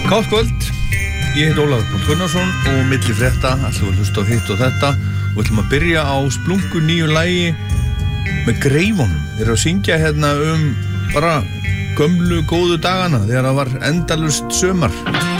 Kátt kvöld, ég heit Ólafur Páll Gunnarsson og milli frétta ætlum við að hlusta á hitt og þetta og ætlum að byrja á splungu nýju lagi með Greifunum. Þeir eru að syngja hérna bara gömlu góðu dagana þegar það var endalaust sumar.